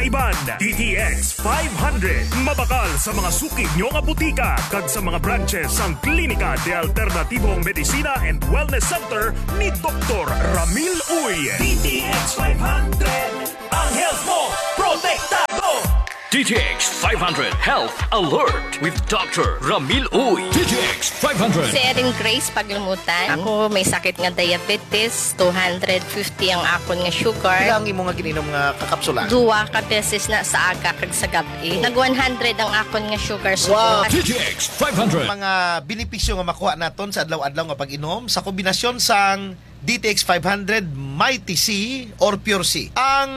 Kinaiban, DTX 500. Mabakal sa mga sukid nyo nga butika kag sa mga branches sang Klinika de Alternatibong Medicina and Wellness Center ni Dr. Ramil Uy. DTX 500. Ang health mo, protektado! DTX 500 Health Alert with Dr. Ramil Uy. DTX 500. Si Erin Grace Paglimutan. Ako may sakit nga diabetes, 250 ang akon nga sugar. Ilang imo nga gininom nga kakapsula? Duwa ka beses na sa aga kag sa gabi. Nag 100 ang akon nga sugar. Wow. DTX 500. Mga benepisyo nga makuha naton sa adlaw-adlaw nga pag-inom sa kombinasyon sang DTX 500 Mighty C or Pure C. Ang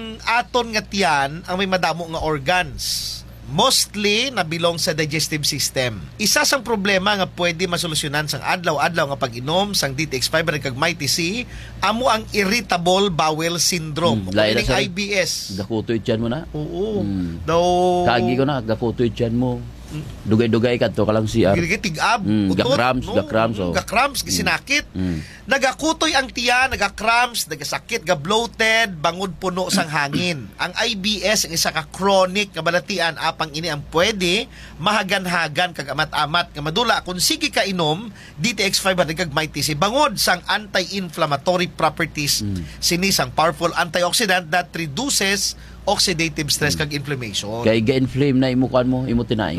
aton nga tiyan ang may madamo nga organs. Mostly na belong sa digestive system. Isa sang problema nga pwede masolusyonan sang adlaw-adlaw nga pag-inom sang DTX 500 kag Mighty C amo ang irritable bowel syndrome. Meaning IBS. Gakutoy tiyan mo na? Oo. Daw kagi ko na gakutoy tiyan mo. Dugay-dugay ka to kalang CR. Tigab, gakrams, gakrams, gisinakit. Nagakutoy ang tiyan, nagakrams, nagasakit, ga-bloated, bangod puno sang hangin. Ang IBS ang isa ka chronic nga balatian apang ini ang pwede mahagan-hagan kag amat-amat nga madula kung sige ka inom DTX 500 kag Mighty C bangod sang anti-inflammatory properties sini sang powerful antioxidant that reduces oxidative stress kag inflammation. Kay ga-inflame na imukan mo, imo tinai.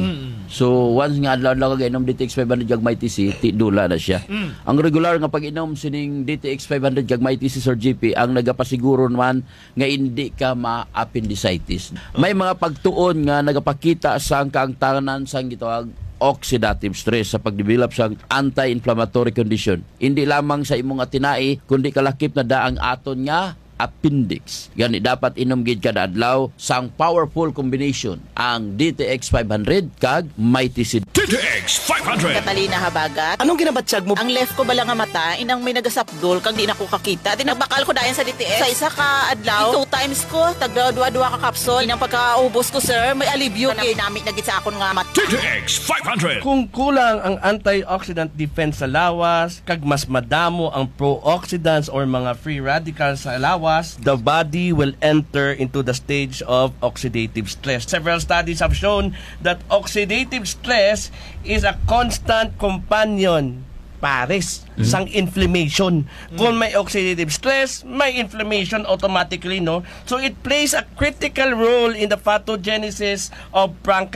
So once nga adlaw-adlaw ka inom DTX 500 kag Mighty C, tidula na siya. Ang regular nga pag-inom sining DTX 500 kag Mighty C Sir GP ang nagapasiguro man nga hindi ka ma-appendicitis. May mga pagtuon nga nagapakita sa kaangtanan sang gitawag oxidative stress sa pagdevelop sa anti-inflammatory condition. Hindi lamang sa imong tinai kundi kalakip na daang aton nga appendix. Gani dapat inom gid kada adlaw sang powerful combination ang DTX 500 kag Mighty C. DTX 500. Catalina Habagat. Anong ginabatsyag mo? Ang left ko bala nga mata, inang may nagasapdol kag di na ko kakita. Di nagbakal ko dayon sa DTX. Sa isa ka adlaw, 2 times ko, tagduwa-duwa ka kapsol. Inang pagkaubos ko, sir, may alibyo. Ginamit na gid sa akon nga mata. DTX 500. Kung kulang ang antioxidant defense sa lawas, kag mas madamo ang pro-oxidants or mga free radicals sa lawas, the body will enter into the stage of oxidative stress. Several studies have shown that oxidative stress is a constant companion pares sang inflammation. Kung may oxidative stress, may inflammation automatically, no? So it plays a critical role in the pathogenesis of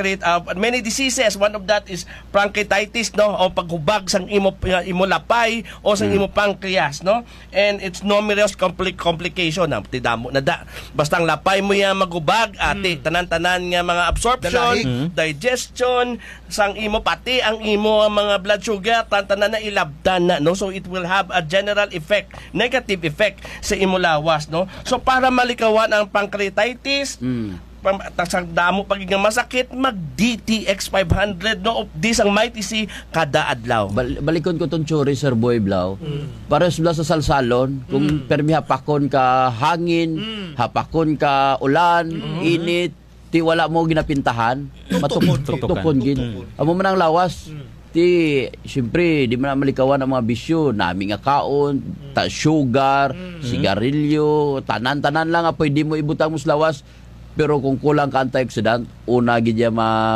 many diseases. One of that is pancreatitis, no? O paghubag sang imo lapay o sang imo pancreas, no? And it's numerous complication na tidamo na da. Basta ang lapay mo ya maghubag, ate tanan-tanan nga mga absorption, digestion, sang imo pati ang imo mga blood sugar tanan na ilabdan na, no? So it will have a general effect, negative effect sa imo lawas, no? So para malikawan ang pancreatitis, tasang damo pagiging masakit, mag DTX 500 no of this ang Mighty C kada adlaw. Balikon ko tong chori Sir Boy Blau. Para sa salsalon, kung permi hapakon ka hangin, hapakon ka ulan, init, ti wala mo ginapintahan, matukon gin. Amo man ang lawas. Siyempre, di man malikawan ang mga bisyo, nami nga kaon, sugar, sigarilyo, tanan-tanan lang nga pwede mo ibutang mo sa lawas. Pero kung kulang ka antioxidant, una gidya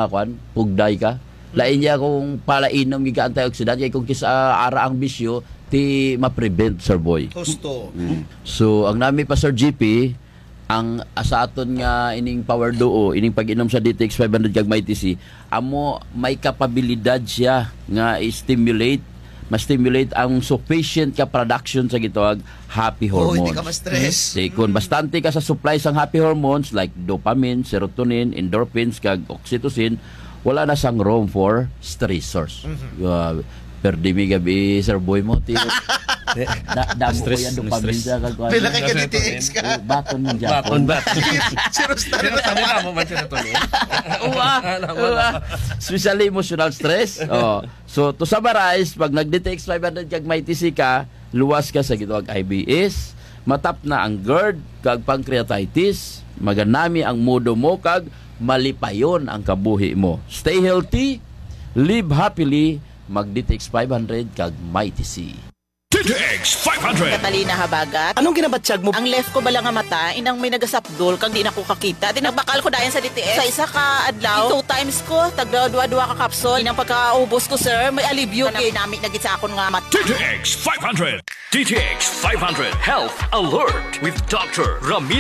pugday ka. Lain niya kung palainom gid ka antioxidant, kay kung kisa ara ang bisyo, ti ma-prevent, Sir Boy. Gusto. So, ang nami pa Sir GP, ang sa aton nga ining power duo, ining pag-inom sa DTX 500 kag Mighty C, amo may kapabilidad siya nga ma-stimulate ang sufficient ka production sa gitawag happy hormones. Hindi ka ma-stress. Kung bastante ka sa supply sang happy hormones like dopamine, serotonin, endorphins kag oxytocin, wala na sang room for stressors. Perdi mi gabi Sir Boy mo damo ko yan dopamine sa kagwan. Pila kay DTX ka. Baton mo Japon. Siro mo man serotonin. Especially emotional stress. So to summarize, pag nag-DTX 500 kag Mighty C ka, luwas ka sa gitawag IBS, matap na ang GERD kag pancreatitis, maganami ang mudo mo kag malipayon ang kabuhi mo. Stay healthy, live happily, mag-DTX 500 kag Mighty C. DTX 500. Katalina Habagat. Anong ginabatsyag mo? Ang left ko bala nga mata, inang may nagasapdol, kag di na ko kakita. Nagbakal ko dayan sa DTS. Sa isa ka adlaw, 2 times ko, tagdua-dua ka kapsol. Inang pagkaubos ko, sir, may alibyo. Naminamit na gid sa akon nga mata. DTX 500. DTX 500 Health Alert with Dr. Ramil